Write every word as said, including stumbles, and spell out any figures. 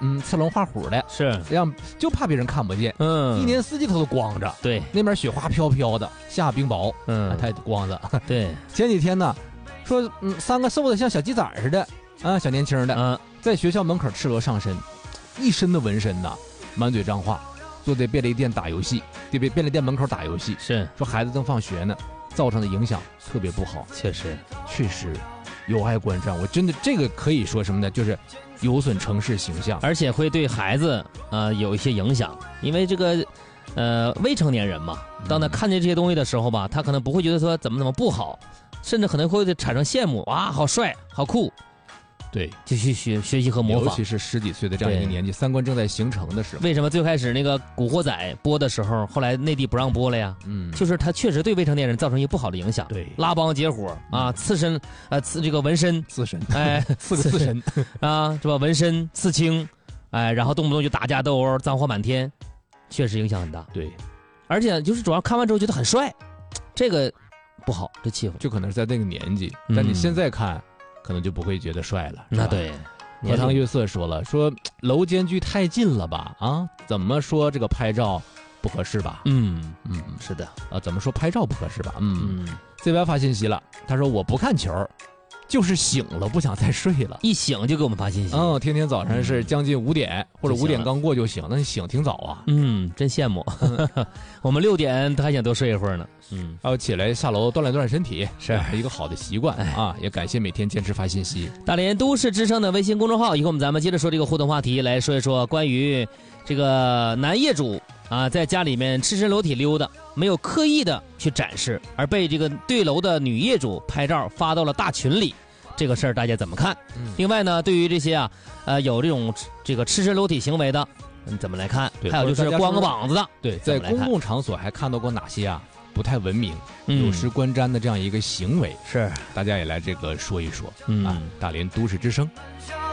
嗯刺龙画虎的， 是这样就怕别人看不见。 嗯， 一年四季它都光着。 对， 那边雪花飘飘的，下冰雹， 嗯， 啊、它也光着。 对， 前几天呢，说嗯三个瘦的像小鸡仔似的啊，小年轻的， 嗯， 在学校门口赤裸上身，一身的纹身呐，满嘴脏话，坐在便利店打游戏，对便便利店门口打游戏， 是说孩子正放学呢，造成的影响特别不好。 确实， 确实有碍观瞻，我真的这个可以说什么呢？就是有损城市形象， 而且会对孩子呃有一些影响，因为这个呃未成年人嘛，当他看见这些东西的时候吧，他可能不会觉得说怎么怎么不好，甚至可能会产生羡慕，哇，好帅，好酷。 对， 就去学学习和模仿， 尤其是十几岁的这样一个年纪，三观正在形成的时候。 为什么最开始那个《古惑仔》播的时候，后来内地不让播了呀？嗯，就是它确实对未成年人造成一个不好的影响。 对， 拉帮结伙啊，刺身，呃，刺这个纹身， 刺身， 哎， 刺个刺身啊，是吧？纹身、刺青，哎，然后动不动就打架斗殴，脏话满天，确实影响很大。 对， 而且就是主要看完之后觉得很帅，这个不好，这气氛就可能是在那个年纪， 嗯、 但你现在看。可能就不会觉得帅了。 那对， 荷塘月色说了，说楼间距太近了吧？啊，怎么说这个拍照不合适吧？ 嗯嗯， 是的啊，怎么说拍照不合适吧？嗯嗯 ，C Y 发信息了，他说我不看球，就是醒了不想再睡了， 一醒就给我们发信息。 嗯，天天早上是将近五点、嗯、或者五点刚过就醒，那你醒挺早啊。 嗯，真羡慕。我们六点还想多睡一会儿呢。嗯， 还有起来下楼锻炼锻炼身体， 是一个好的习惯啊！也感谢每天坚持发信息。 大连都市之声的微信公众号，以后我们咱们接着说这个互动话题，来说一说关于这个男业主啊，在家里面赤身裸体溜达，没有刻意的去展示，而被这个对楼的女业主拍照发到了大群里，这个事儿大家怎么看？嗯、另外呢，对于这些啊，呃，有这种这个赤身裸体行为的，你怎么来看？还有就是光个膀子的， 对，在公共场所还看到过哪些啊？不太文明、有失观瞻的这样一个行为， 是大家也来这个说一说。 嗯啊，大连都市之声。